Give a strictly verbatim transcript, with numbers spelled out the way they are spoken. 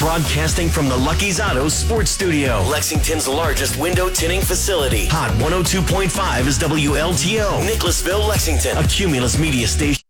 Broadcasting from the Lucky's Auto Sports Studio, Lexington's largest window tinting facility. Hot one oh two point five is W L T O, Nicholasville, Lexington, a Cumulus Media station.